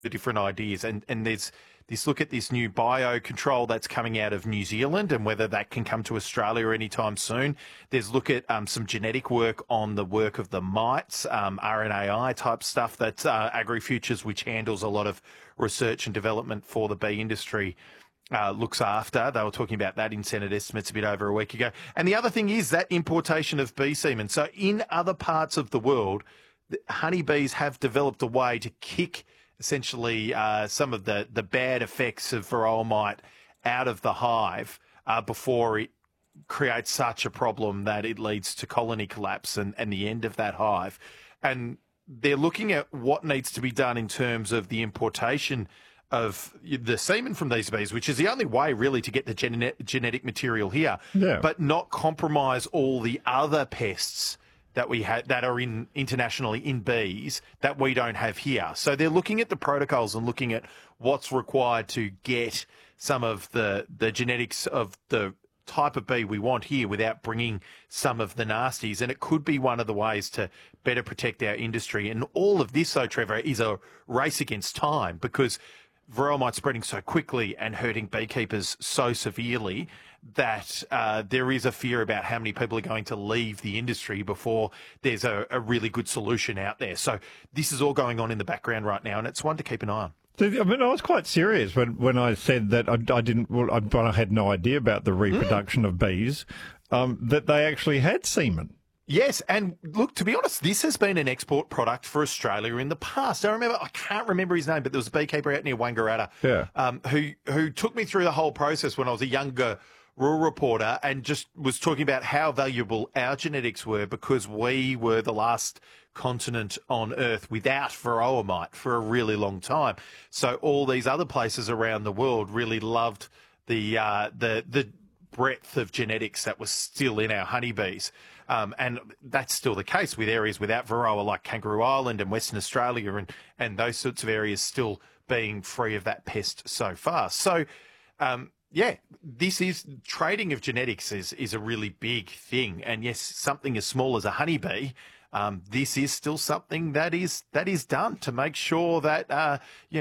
the different ideas. And there's this look at this new biocontrol that's coming out of New Zealand and whether that can come to Australia anytime soon. There's look at some genetic work on the work of the mites, RNAi type stuff that AgriFutures, which handles a lot of research and development for the bee industry, looks after. They were talking about that in Senate estimates a bit over a week ago. And the other thing is that importation of bee semen. So in other parts of the world, honeybees have developed a way to kick essentially some of the bad effects of varroa mite out of the hive before it creates such a problem that it leads to colony collapse and the end of that hive. And they're looking at what needs to be done in terms of the importation of the semen from these bees, which is the only way really to get the genetic material here, but not compromise all the other pests that we have that are internationally in bees that we don't have here. So they're looking at the protocols and looking at what's required to get some of the genetics of the type of bee we want here without bringing some of the nasties. And it could be one of the ways to better protect our industry. And all of this, though, Trevor, is a race against time because varroa mite spreading so quickly and hurting beekeepers so severely that there is a fear about how many people are going to leave the industry before there's a really good solution out there. So this is all going on in the background right now, and it's one to keep an eye on. I mean, I was quite serious when I said that I had no idea about the reproduction of bees, that they actually had semen. Yes, and look, to be honest, this has been an export product for Australia in the past. I can't remember his name, but there was a beekeeper out near Wangaratta who took me through the whole process when I was a younger rural reporter and just was talking about how valuable our genetics were because we were the last continent on Earth without varroa mite for a really long time. So all these other places around the world really loved the breadth of genetics that was still in our honeybees. And that's still the case with areas without varroa like Kangaroo Island and Western Australia and those sorts of areas still being free of that pest so far. So, trading of genetics is a really big thing. And yes, something as small as a honeybee, this is still something that is done to make sure that,